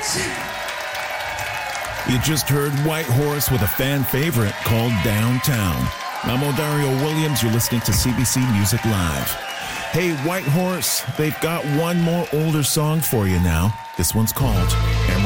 You just heard White Horse with a fan favorite called Downtown. I'm Odario Williams. You're listening to CBC Music Live. Hey, White Horse, they've got one more older song for you now. This one's called